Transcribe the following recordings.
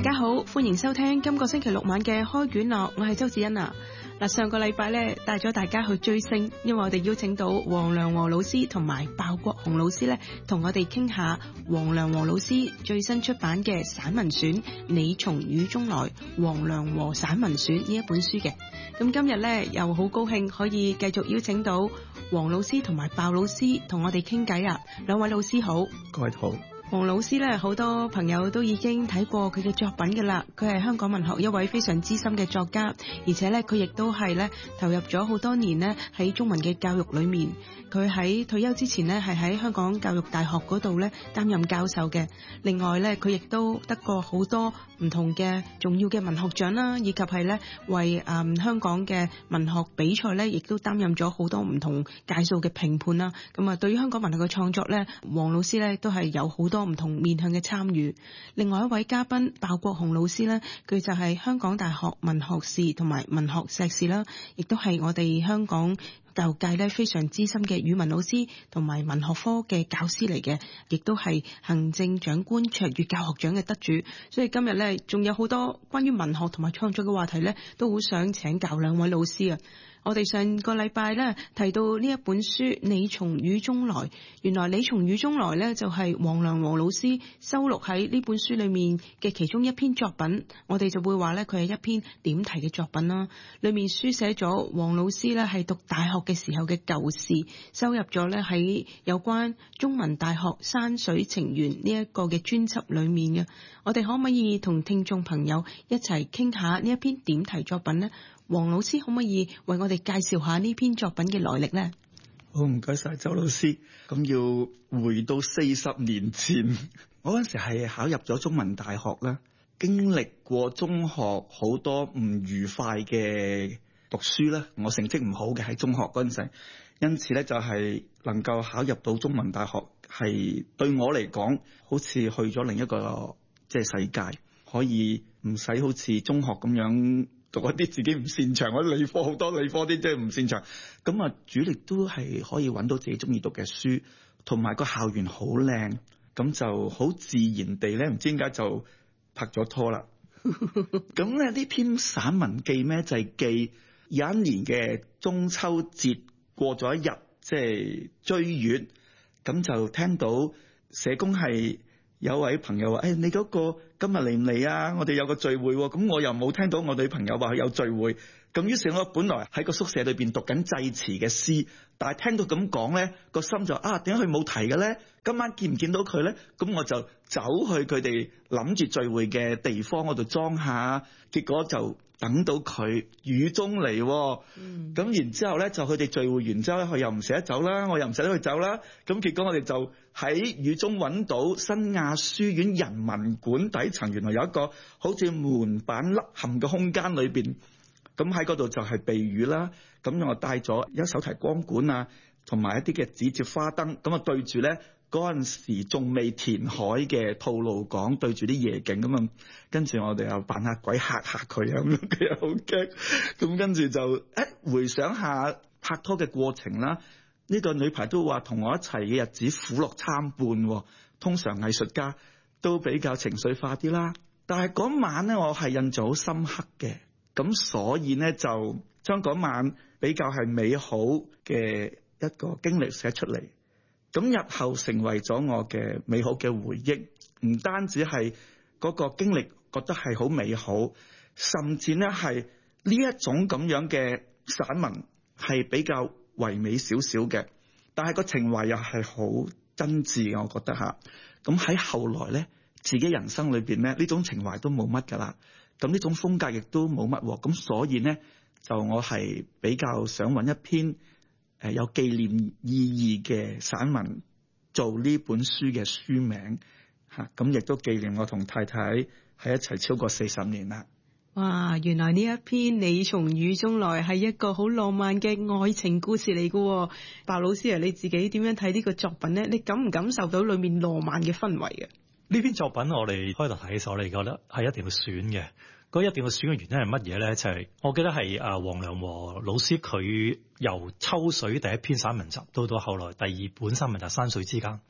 家好，歡迎收聽今個星期六晚嘅開卷樂，我係周子欣啊。上個禮拜咧帶咗大家去追星，因為我哋邀請到黃良和老師同埋鮑國雄老師咧，同我哋傾下黃良和老師最新出版嘅散文選《你從雨中來：黃良和散文選》呢一本書嘅。咁今日咧又好高興可以繼續邀請到黃老師同埋鮑老師同我哋傾偈啊。兩位老師好。 各位好。 黃老師咧，好多朋友都已經睇過佢嘅作品㗎啦。佢係香港文學一位非常資深嘅作家，而且咧佢亦都係咧投入咗好多年咧喺中文嘅教育裏面。佢喺退休之前咧係喺香港教育大學嗰度咧擔任教授嘅。另外咧佢亦都得過好多唔同嘅重要嘅文學獎啦，以及係咧為香港嘅文學比賽咧亦都擔任咗好多唔同屆數嘅評判啦。咁啊，對於香港文學嘅創作咧，黃老師咧都係有好多唔同面向嘅參與。另外一位嘉賓鮑國雄老師咧，佢就係香港大學文學士同埋文學碩士啦，亦都係我哋香港教育界咧非常資深嘅語文老師同埋文學科嘅教師嚟嘅，亦都係行政長官卓越教學獎嘅得主。所以今日咧仲有好多關於文學同埋創作嘅話題咧，都好想請教兩位老師啊。我哋上個禮拜咧提到呢一本書《你從雨中來》，原來《你從雨中來》咧就係黃良和老師收錄喺呢本書裏面嘅其中一篇作品。我哋就會話咧佢係一篇點題嘅作品啦。裏面書寫咗黃老師咧係讀大學嘅時候嘅舊事，收入咗咧喺有關中文大學山水情緣呢一個嘅專輯裏面嘅。我哋可唔可以同聽眾朋友一齊傾下呢一篇點題作品呢？黃老師可唔可以為我哋介紹下呢篇作品嘅來歷呢？ 好，唔該晒周老師。咁要回到40年前，我嗰陣時係考入咗中文大學啦，經歷過中學好多唔愉快嘅讀書啦。我成績唔好嘅喺中學嗰陣時，因此咧就係能夠考入到中文大學，係對我嚟講好似去咗另一個世界，可以唔使好似中學咁樣讀一啲自己唔擅長，嗰啲理科好多理科啲即係唔擅長，咁啊主力都係可以揾到自己中意讀嘅書，同埋個校園好靚，咁就好自然地咧，唔知點解就拍咗拖啦。咁咧呢篇散文記咩？就係記有一年嘅中秋節過咗一日，即係追月，咁就聽到社工係有位朋友話：你嗰個今日嚟唔嚟啊？我哋有個聚會喎。咁我又冇聽到我女朋友話佢有聚會。咁於是我本來喺個宿舍裏邊讀緊祭詞嘅詩，但係聽到咁講咧，個心就點解佢冇提嘅咧？今晚見唔見到佢咧？咁我就走去佢哋諗住聚會嘅地方嗰度裝下，結果就等到佢雨中嚟。咁然之後咧，就佢哋聚會完之後咧，佢又唔捨得走啦，我又唔捨得佢走啦。咁結果我哋就喺雨中揾到新亞書院人文館底層，原來有一個好似門板凹陷嘅空間裏邊。咁喺嗰度就係避雨啦。咁我帶咗一手提光管啊，同埋一啲嘅紙接花燈。咁啊對住咧嗰陣時仲未填海嘅吐露港，對住啲夜景咁啊。跟住我哋又扮下鬼嚇嚇佢啊，咁佢又好驚。咁跟住就回想下拍拖嘅過程啦。呢個女排都話同我一齊嘅日子苦樂參半。通常藝術家都比較情緒化啲啦，但係嗰晚咧我係印象好深刻嘅。咁所以呢，就將嗰晚比較係美好嘅一個經歷寫出嚟，咁日後成為咗我嘅美好嘅回憶。唔單止係嗰個經歷覺得係好美好，甚至呢係呢一種咁樣嘅散文係比較唯美少少嘅，但係個情懷又係好真摯嘅，我覺得吓。咁喺後來呢，自己人生裏邊呢，呢種情懷都冇乜噶啦。咁呢種風格亦都冇乜，咁所以呢，就我係比較想揾一篇有紀念意義嘅散文做呢本書嘅書名嚇，咁亦都紀念我同太太喺一齊超過40年啦。 哇！原來呢一篇《你從雨中來》係一個好浪漫嘅愛情故事嚟㗎。鮑老師啊，你自己點樣睇呢個作品呢？你感唔感受到裡面浪漫嘅氛圍嘅？ 呢篇作品我哋開頭睇嘅時候，我哋覺得係一定要選嘅。嗰一定要選嘅原因係乜嘢咧？就係我記得係黃良和老師佢由秋水第一篇散文集到後來第二本散文集《山水之間》，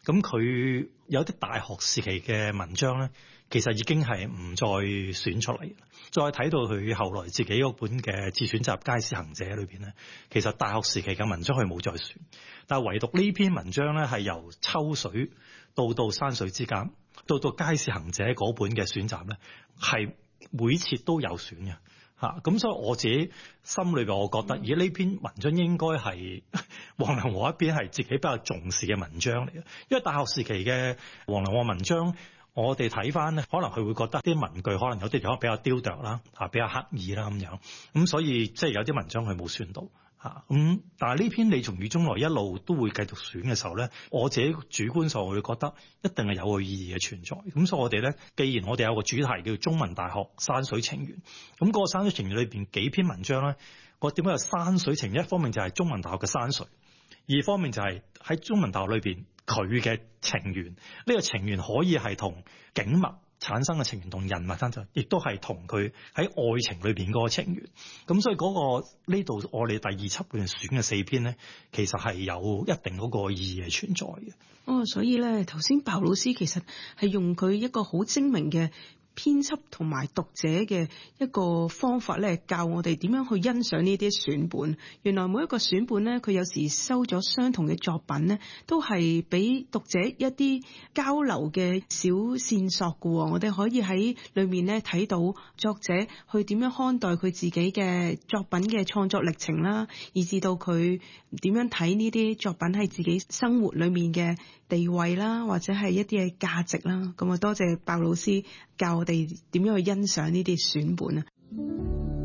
咁佢有啲大學時期嘅文章咧，其實已經係唔再選出嚟。再睇到佢後來自己嗰本嘅自選集《街市行者》裏邊咧，其實大學時期嘅文章佢冇再選，但係唯獨呢篇文章咧係由抽水到山水之間，到街市行者嗰本嘅選集咧，係每次都有選嘅嚇。咁所以我自己心裏邊，我覺得而呢篇文章應該係黃良和一邊係自己比較重視嘅文章嚟嘅，因為大學時期嘅黃良和文章，我哋睇翻咧，可能佢會覺得啲文句可能有啲地方比較雕琢啦，比較刻意啦咁樣，咁所以即係有啲文章佢冇選到嚇。咁但係呢篇你從雨中來一路都會繼續選嘅時候咧，我自己主觀上我會覺得一定係有個意義嘅存在。咁所以我哋咧，既然我哋有個主題叫中文大學山水情緣，咁嗰個山水情緣裏邊幾篇文章咧，我點解有山水情緣？一方面就係中文大學嘅山水，二方面就係喺中文大學裏邊佢嘅情緣。呢個情緣可以係同景物產生嘅情緣，同人物產生，亦都係同佢喺愛情裏邊嗰個情緣。咁所以嗰個呢度我哋第二輯裏面選嘅4篇咧，其實係有一定嗰個意義係存在嘅。 所以咧頭先鮑老師其實係用佢一個好精明嘅編輯同埋讀者嘅一個方法咧，教我哋點樣去欣賞呢啲選本。原來每一個選本咧，佢有時收咗相同嘅作品咧，都係俾讀者一啲交流嘅小線索嘅。我哋可以喺裏面咧睇到作者去點樣看待佢自己嘅作品嘅創作歷程啦，以至到佢點樣睇呢啲作品喺自己生活裏面嘅地位啦，或者係一啲嘅價值啦。咁啊，多謝鮑老師教我哋點樣去欣賞呢啲選本啊！